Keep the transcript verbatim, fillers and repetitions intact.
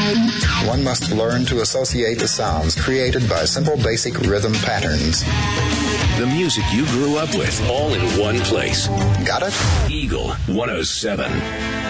One must learn to associate the sounds created by simple basic rhythm patterns. The music you grew up with, all in one place. Got it? Eagle one oh seven.